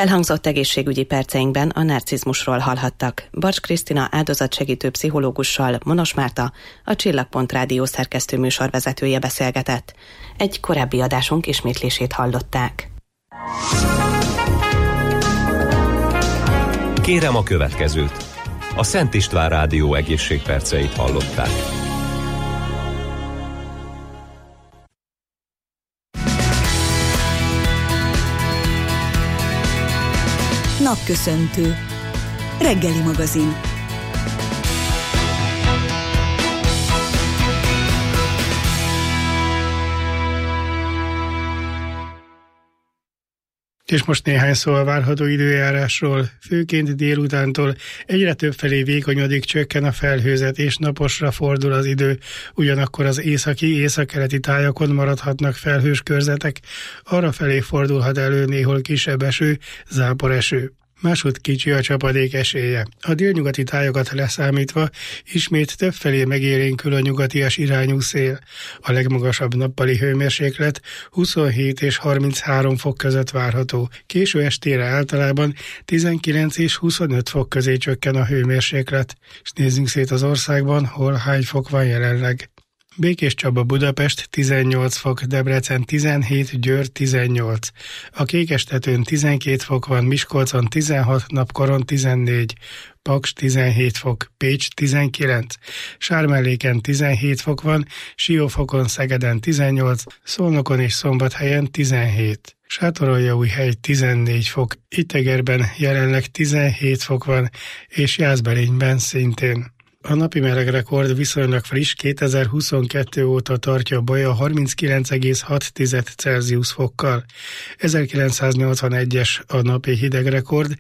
Elhangzott egészségügyi perceinkben a narcizmusról hallhattak. Barcs Krisztina áldozatsegítő pszichológussal Monos Márta, a Csillagpont Rádió szerkesztő műsorvezetője beszélgetett. Egy korábbi adásunk ismétlését hallották. Kérem a következőt. A Szent István Rádió egészségperceit hallották. Napköszöntő. Reggeli magazin. És most néhány szó a várható időjárásról. Főként délutántól egyre többfelé vékonyodik, csökken a felhőzet és naposra fordul az idő. Ugyanakkor az északkeleti tájakon maradhatnak felhős körzetek, arrafelé fordulhat elő néhol kisebb eső, záporeső. Máshogy kicsi a csapadék esélye. A délnyugati tájakat leszámítva ismét többfelé megélénkül a nyugatias irányú szél. A legmagasabb nappali hőmérséklet 27 és 33 fok között várható. Késő estére általában 19 és 25 fok közé csökken a hőmérséklet. És nézzünk szét az országban, hol hány fok van jelenleg. Békéscsaba, Budapest 18 fok, Debrecen 17, Győr 18. A Kékestetőn 12 fok van, Miskolcon 16, Napkoron 14, Paks 17 fok, Pécs 19, Sármelléken 17 fok van, Siófokon, Szegeden 18, Szolnokon és Szombathelyen 17. Sátoraljaújhely 14 fok, Ittegerben jelenleg 17 fok van, és Jászberényben szintén. A napi melegrekord viszonylag friss, 2022 óta tartja Baja 39,6 Celsius fokkal. 1981-es a napi hidegrekord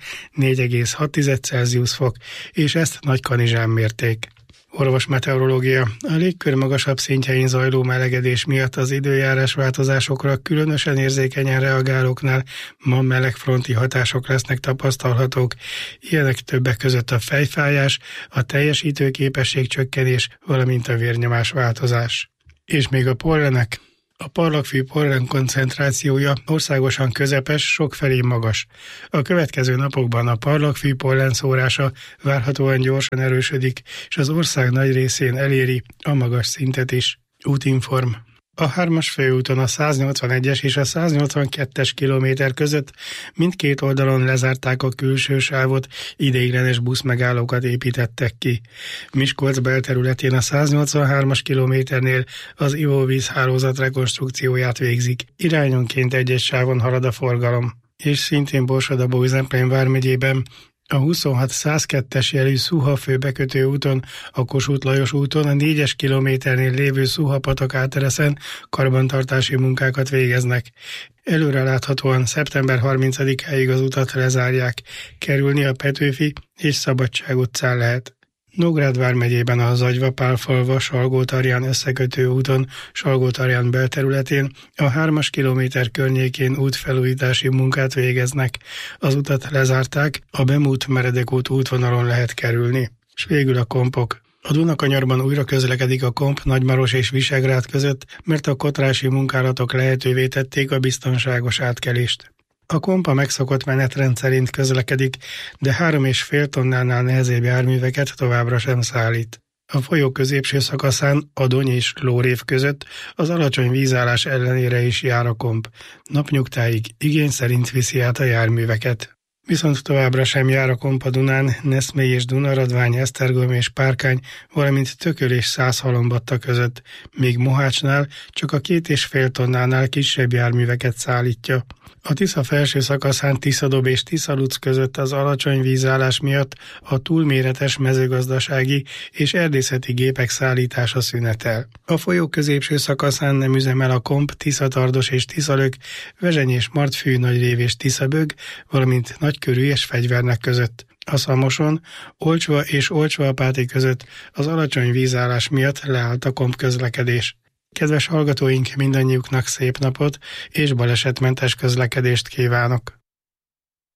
4,6 Celsius fok, és ezt Nagykanizsán mérték. Orvosmeteorológia. A légkör magasabb szintjein zajló melegedés miatt az időjárás változásokra különösen érzékenyen reagálóknál ma melegfronti hatások lesznek tapasztalhatók. Ilyenek többek között a fejfájás, a teljesítőképesség csökkenés, valamint a vérnyomás változás. És még a pollenek. A parlagfű pollen koncentrációja országosan közepes, sokfelé magas. A következő napokban a parlagfű pollen szórása várhatóan gyorsan erősödik, és az ország nagy részén eléri a magas szintet is. Útinform. A 3-as főúton a 181-es és a 182-es kilométer között mindkét oldalon lezárták a külső sávot, ideiglenes buszmegállókat építettek ki. Miskolc belterületén a 183-as kilométernél az ivóvízhálózat rekonstrukcióját végzik. Irányonként egy-egy sávon halad a forgalom. És szintén Borsod-Abaúj-Zemplén vármegyében a 26-102-es jelű Szuha főbekötő úton, a Kossuth Lajos úton a 4-es kilométernél lévő Szuha-patak átereszen karbantartási munkákat végeznek. Előreláthatóan szeptember 30-áig az utat lezárják, kerülni a Petőfi és Szabadság utcán lehet. Nógrád vármegyében a Zagyva-Pálfalva Salgótarján összekötő úton, Salgótarján belterületén a 3-as kilométer környékén útfelújítási munkát végeznek. Az utat lezárták, a Bemút Meredekút útvonalon lehet kerülni. És végül a kompok. A Dunakanyarban újra közlekedik a komp Nagymaros és Visegrád között, mert a kotrási munkálatok lehetővé tették a biztonságos átkelést. A komp a megszokott menetrend szerint közlekedik, de 3,5 tonnánál nehezebb járműveket továbbra sem szállít. A folyó középső szakaszán Adony és Lórév között az alacsony vízállás ellenére is jár a komp. Napnyugtáig igény szerint viszi át a járműveket. Viszont továbbra sem jár a komp a Dunán, Neszmély és Dunaradvány, Esztergom és Párkány, valamint Tököl és Szászhalombatta között, míg Mohácsnál csak a 2,5 tonnánál kisebb járműveket szállítja. A Tisza felső szakaszán Tiszadob és Tiszaluc között az alacsony vízállás miatt a túlméretes mezőgazdasági és erdészeti gépek szállítása szünetel. A folyó középső szakaszán nem üzemel a komp Tiszatardos és Tiszalök, Vezseny és Martfű, Nagyrév és Tiszabög, valamint Nagykörű és Fegyvernek között. A Szamoson, Olcsva és Olcsva-Apáti között az alacsony vízállás miatt leállt a komp közlekedés. Kedves hallgatóink, mindannyiuknak szép napot és balesetmentes közlekedést kívánok!